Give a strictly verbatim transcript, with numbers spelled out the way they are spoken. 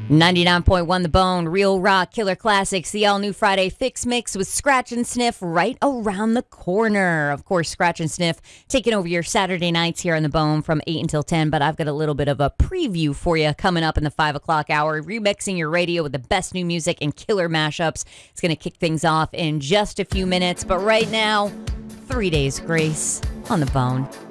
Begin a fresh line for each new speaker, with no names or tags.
ninety-nine point one The Bone, Real Rock, Killer Classics, the all-new Friday Fix Mix with Scratch and Sniff right around the corner. Of course, Scratch and Sniff taking over your Saturday nights here on The Bone from eight until ten, but I've got a little bit of a preview for you coming up in the five o'clock hour, remixing your radio with the best new music and killer mashups. It's going to kick things off in just a few minutes, but right now, Three Days Grace on The Bone.